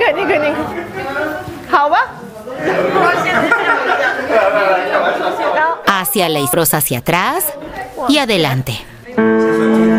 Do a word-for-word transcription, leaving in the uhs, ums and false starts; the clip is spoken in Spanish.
个那个那个，好吧。 Hacia la izquierda, hacia atrás y adelante.